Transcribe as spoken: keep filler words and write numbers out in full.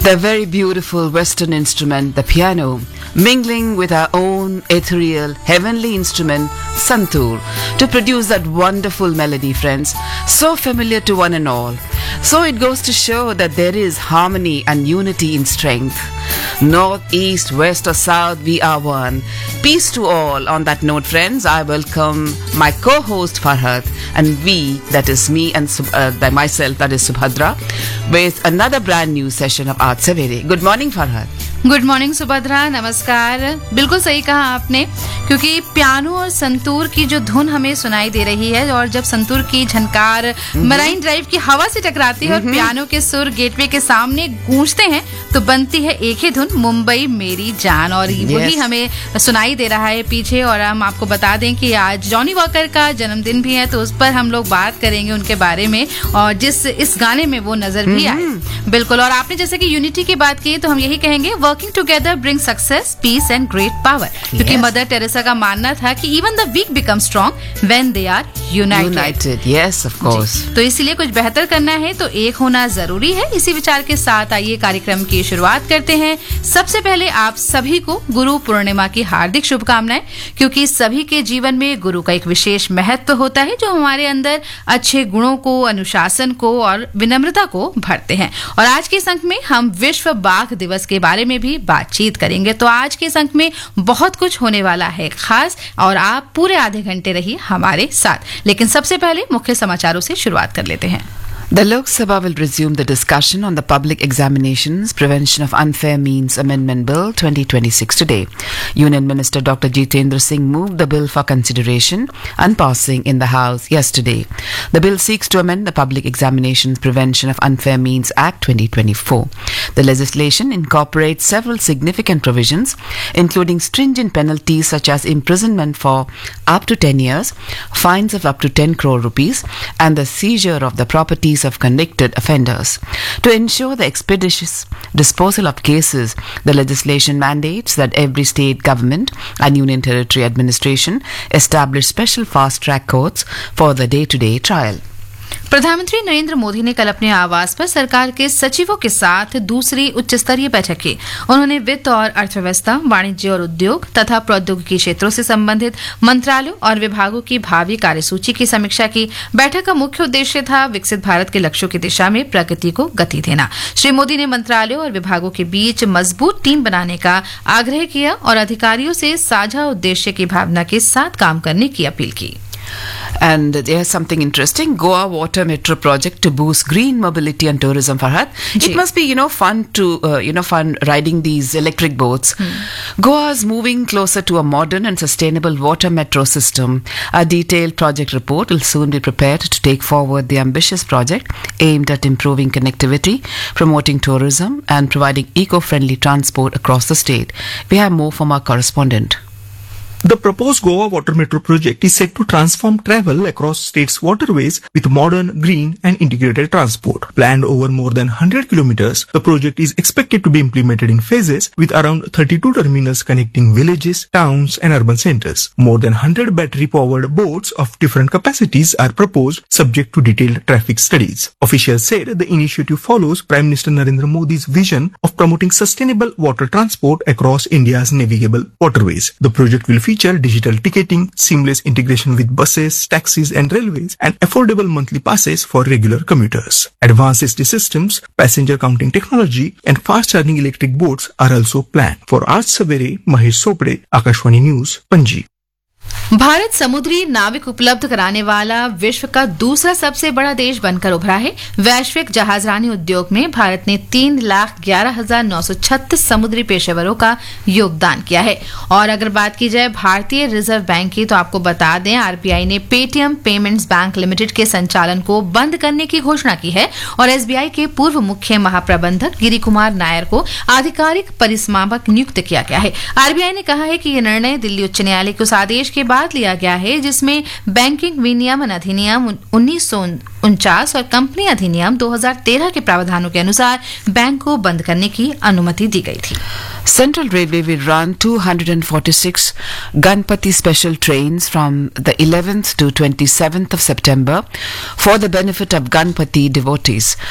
The very beautiful Western instrument, the piano, mingling with our own ethereal, heavenly instrument, santoor, to produce that wonderful melody, friends, so familiar to one and all. So it goes to show that there is harmony and unity in strength. North, east, west or south, we are one. Peace to all. On that note, friends, I welcome my co-host Farhat and we, that is me and uh, by myself, that is Subhadra, with another brand new session of Aaj Savere. Good morning, Farhat. Good morning Subhadra, नमस्कार. बिल्कुल सही कहा आपने, क्योंकि piano और संतूर की जो धुन हमें सुनाई दे रही है और जब संतूर की झनकार मराइन ड्राइव की हवा से टकराती है और पियानो के सुर गेटवे के सामने गूंजते हैं तो बनती है एक ही धुन, मुंबई मेरी जान. और yes. वही हमें सुनाई दे रहा है पीछे. और हम आपको बता दें कि आज जॉनी वॉकर का जन्मदिन भी है, तो उस पर हम लोग बात करेंगे उनके बारे में और जिस इस गाने में वो नजर भी आए. बिल्कुल. और आपने जैसे कि यूनिटी की बात की तो हम यही कहेंगे, working together bring success, piece and great power. क्योंकि मदर टेरेसा का मानना था कि even the week become strong when they are United. Yes, of course. तो इसीलिए कुछ बेहतर करना है तो एक होना जरूरी है. इसी विचार के साथ आइए कार्यक्रम की शुरुआत करते हैं. सबसे पहले आप सभी को गुरु पूर्णिमा की हार्दिक शुभकामनाएं, क्योंकि सभी के जीवन में गुरु का एक विशेष महत्व होता है जो हमारे अंदर अच्छे गुणों को, अनुशासन को और विनम्रता को भरते हैं. और आज के इस अंक में हम विश्व बाघ दिवस के बारे में भी बातचीत करेंगे. तो आज के इस अंक में बहुत कुछ होने वाला है खास, और आप पूरे आधे घंटे रहिए हमारे साथ. लेकिन सबसे पहले मुख्य समाचारों से शुरुआत कर लेते हैं. The Lok Sabha will resume the discussion on the Public Examinations Prevention of Unfair Means Amendment Bill twenty twenty-six today. Union Minister Doctor Jitendra Singh moved the bill for consideration and passing in the House yesterday. The bill seeks to amend the Public Examinations Prevention of Unfair Means Act twenty twenty-four. The legislation incorporates several significant provisions, including stringent penalties such as imprisonment for up to ten years, fines of up to ten crore rupees, and the seizure of the properties of convicted offenders. To ensure the expeditious disposal of cases, the legislation mandates that every state government and union territory administration establish special fast-track courts for the day-to-day trial. प्रधानमंत्री नरेंद्र मोदी ने कल अपने आवास पर सरकार के सचिवों के साथ दूसरी उच्च स्तरीय बैठक की. उन्होंने वित्त और अर्थव्यवस्था, वाणिज्य और उद्योग तथा प्रौद्योगिकी क्षेत्रों से संबंधित मंत्रालयों और विभागों की भावी कार्यसूची की समीक्षा की. बैठक का मुख्य उद्देश्य था विकसित भारत के लक्ष्यों की दिशा में प्रगति को गति देना. श्री मोदी ने मंत्रालयों और विभागों के बीच मजबूत टीम बनाने का आग्रह किया और अधिकारियों से साझा उद्देश्य की भावना के साथ काम करने की अपील की. And there's something interesting. Goa Water Metro project to boost green mobility and tourism, Farhat. Ji. It must be, you know, fun to, uh, you know, fun riding these electric boats. Hmm. Goa is moving closer to a modern and sustainable water metro system. A detailed project report will soon be prepared to take forward the ambitious project aimed at improving connectivity, promoting tourism, and providing eco-friendly transport across the state. We have more from our correspondent. The proposed Goa Water Metro project is set to transform travel across states' waterways with modern, green and integrated transport. Planned over more than one hundred kilometers, the project is expected to be implemented in phases with around thirty-two terminals connecting villages, towns and urban centers. More than one hundred battery-powered boats of different capacities are proposed, subject to detailed traffic studies. Officials said the initiative follows Prime Minister Narendra Modi's vision of promoting sustainable water transport across India's navigable waterways. The project will feature feature digital ticketing, seamless integration with buses, taxis and railways, and affordable monthly passes for regular commuters. Advanced S T systems, passenger counting technology, and fast-charging electric boats are also planned. For Aaj Savere, Mahesh Sopde, Akashwani News, Panji. Bharat समुद्री नाविक उपलब्ध कराने वाला विश्व का दूसरा सबसे बड़ा देश बनकर उभरा है. वैश्विक जहाजरानी उद्योग में भारत ने तीन लाख ग्यारह हजार नौ सौ छत्तीस समुद्री पेशेवरों का योगदान किया है. और अगर बात की जाए भारतीय रिजर्व बैंक की, तो आपको बता दें आरबीआई ने पेटीएम पेमेंट्स बैंक लिमिटेड के संचालन को बंद करने की घोषणा की है और एसबीआई के पूर्व मुख्य महाप्रबंधक गिरी कुमार नायर को आधिकारिक परिसमापक नियुक्त किया गया है. आरबीआई ने कहा है कि यह निर्णय दिल्ली उच्च न्यायालय के उस आदेश के बाद लिया गया है जिसमें बैंकिंग विनियमन अधिनियम उन्नीस सौ उनचास और कंपनी अधिनियम दो हज़ार तेरह के प्रावधानों के अनुसार बैंक को बंद करने की अनुमति दी गई थी. Central Railway will run two hundred forty-six Ganpati special trains from the eleventh to twenty-seventh of September for the benefit of Ganpati devotees.